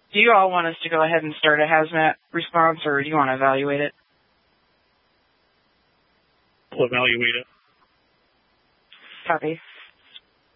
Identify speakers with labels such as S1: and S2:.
S1: Do you all want us to go ahead and start a hazmat response, or do you want to evaluate it?
S2: We'll evaluate it.
S1: Copy.